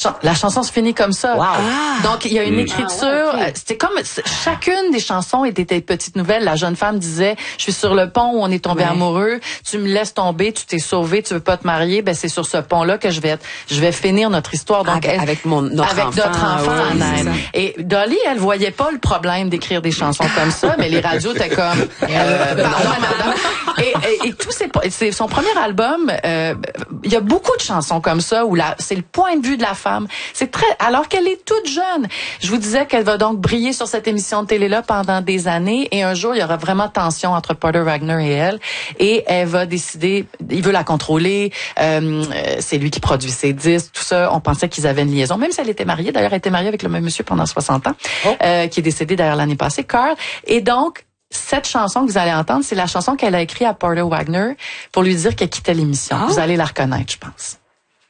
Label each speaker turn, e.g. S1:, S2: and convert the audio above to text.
S1: La chanson se finit comme ça.
S2: Wow.
S1: Donc, il y a une écriture.
S3: okay.
S1: C'était comme chacune des chansons était des petites nouvelles. La jeune femme disait, je suis sur le pont où on est tombé amoureux. Tu me laisses tomber, tu t'es sauvé, tu veux pas te marier. Ben, c'est sur ce pont-là que je vais finir notre histoire. Donc,
S2: avec notre enfant,
S1: Anne. Et Dolly, elle voyait pas le problème d'écrire des chansons comme ça, mais les radios étaient comme, pardon, madame. Et tout c'est son premier album. Il y a beaucoup de chansons comme ça où c'est le point de vue de la femme. C'est alors qu'elle est toute jeune. Je vous disais qu'elle va donc briller sur cette émission de télé-là pendant des années, et un jour il y aura vraiment tension entre Porter Wagoner et elle, et elle va décider, il veut la contrôler. C'est lui qui produit ses disques, tout ça. On pensait qu'ils avaient une liaison, même si elle était mariée. D'ailleurs, elle était mariée avec le même monsieur pendant 60 ans, qui est décédé d'ailleurs l'année passée, Carl. Et donc, cette chanson que vous allez entendre, c'est la chanson qu'elle a écrite à Porter Wagoner pour lui dire qu'elle quittait l'émission. Vous allez la reconnaître, je pense.